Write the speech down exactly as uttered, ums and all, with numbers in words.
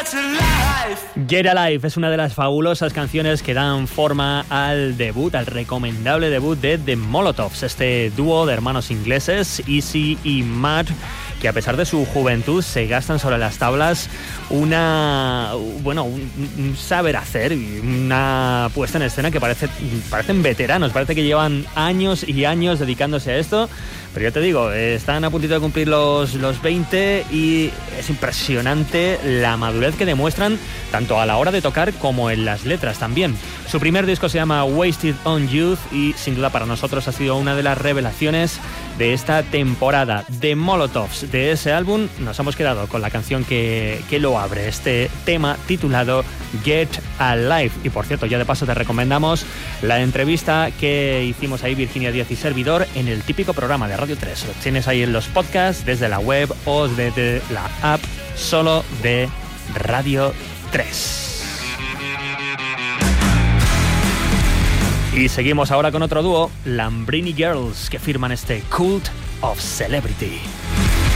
Get Alive es una de las fabulosas canciones que dan forma al debut, al recomendable debut de The Molotovs, este dúo de hermanos ingleses, Easy y Matt, que a pesar de su juventud se gastan sobre las tablas una, bueno, un, un saber hacer y una puesta en escena que parece, parecen veteranos, parece que llevan años y años dedicándose a esto. Pero yo te digo, están a puntito de cumplir los, los veinte y es impresionante la madurez que demuestran tanto a la hora de tocar como en las letras también. Su primer disco se llama Wasted on Youth y sin duda para nosotros ha sido una de las revelaciones de esta temporada. The Molotovs, de ese álbum nos hemos quedado con la canción que, que lo abre, este tema titulado Get Alive. Y por cierto, ya de paso te recomendamos la entrevista que hicimos ahí Virginia Díaz y servidor en el típico programa de Radio tres. Lo tienes ahí en los podcasts, desde la web o desde la app solo de Radio tres. Y seguimos ahora con otro dúo, Lambrini Girls, que firman este Cult of Celebrity.